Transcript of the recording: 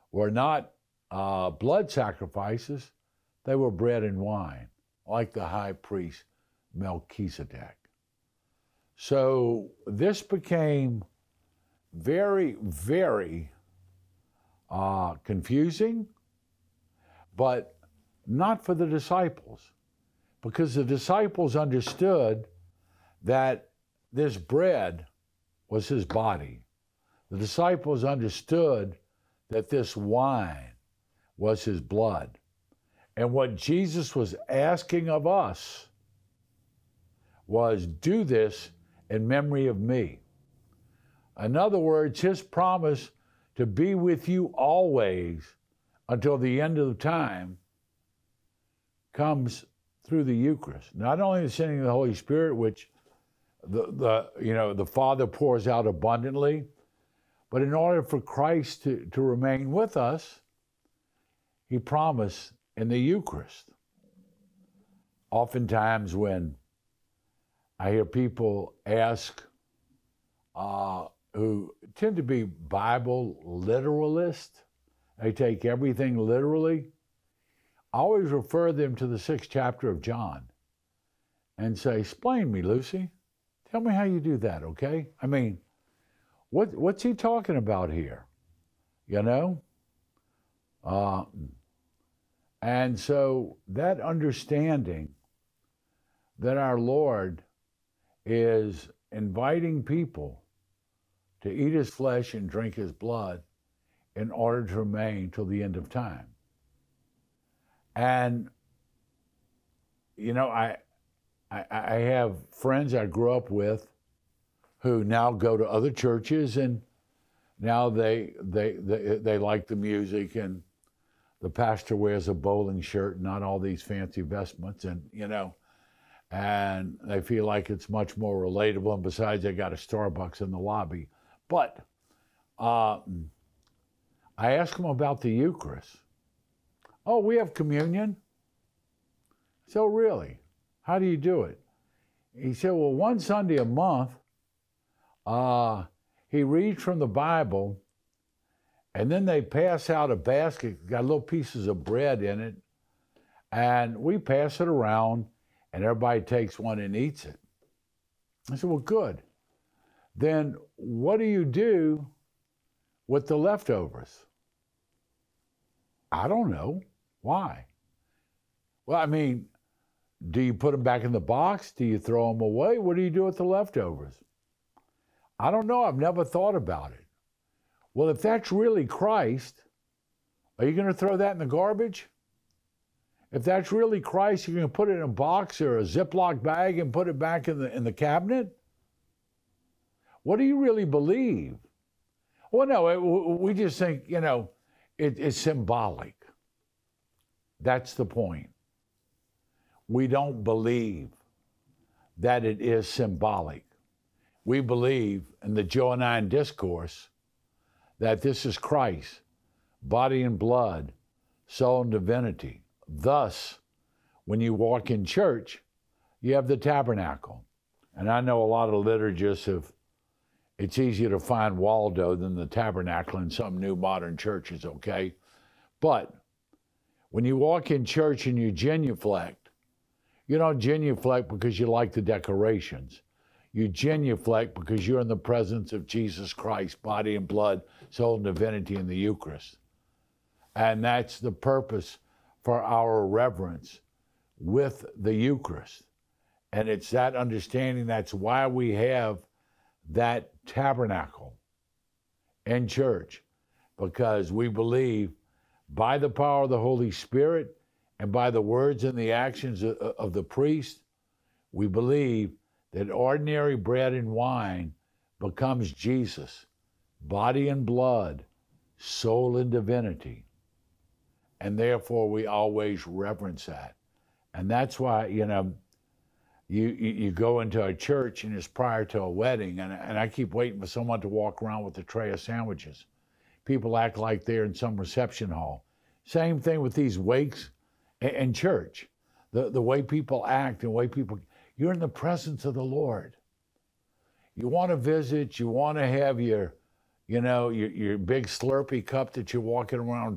were not blood sacrifices, they were bread and wine, like the high priest Melchizedek. So this became very, very confusing, but not for the disciples, because the disciples understood that this bread was his body. The disciples understood that this wine was his blood. And what Jesus was asking of us was, do this in memory of me. In other words, his promise to be with you always until the end of the time comes through the Eucharist. Not only the sending of the Holy Spirit, which the Father pours out abundantly, but in order for Christ to remain with us, he promised in the Eucharist. Oftentimes when I hear people ask, who tend to be Bible literalists, they take everything literally, I always refer them to the 6th chapter of John and say, explain me, Lucy. Tell me how you do that, okay? I mean, what's he talking about here? You know? And so that understanding that our Lord is inviting people to eat his flesh and drink his blood in order to remain till the end of time. And, you know, I have friends I grew up with who now go to other churches, and now they like the music, and the pastor wears a bowling shirt, not all these fancy vestments, and, you know, and they feel like it's much more relatable, and besides, they got a Starbucks in the lobby. But I asked them about the Eucharist. Oh, we have communion. So really, how do you do it? He said, well, one Sunday a month, he reads from the Bible, and then they pass out a basket, got little pieces of bread in it, and we pass it around, and everybody takes one and eats it. I said, well, good. Then what do you do with the leftovers? I don't know. Why? Well, I mean, do you put them back in the box? Do you throw them away? What do you do with the leftovers? I don't know. I've never thought about it. Well, if that's really Christ, are you going to throw that in the garbage? If that's really Christ, you're going to put it in a box or a Ziploc bag and put it back in the cabinet? What do you really believe? Well, no, we just think, you know, it's symbolic. That's the point. We don't believe that it is symbolic. We believe in the Johannine discourse that this is Christ, body and blood, soul and divinity. Thus, when you walk in church, you have the tabernacle. And I know a lot of liturgists have, it's easier to find Waldo than the tabernacle in some new modern churches, okay? But when you walk in church and you genuflect, you don't genuflect because you like the decorations. You genuflect because you're in the presence of Jesus Christ, body and blood, soul and divinity in the Eucharist. And that's the purpose for our reverence with the Eucharist. And it's that understanding, that's why we have that tabernacle in church, because we believe by the power of the Holy Spirit and by the words and the actions of the priest, we believe that ordinary bread and wine becomes Jesus, body and blood, soul and divinity. And therefore we always reverence that. And that's why, you know, you go into a church and it's prior to a wedding, and I keep waiting for someone to walk around with a tray of sandwiches. People act like they're in some reception hall. Same thing with these wakes in church. The way people act, the way people, you're in the presence of the Lord. You want to visit, you want to have your you know, your big Slurpee cup that you're walking around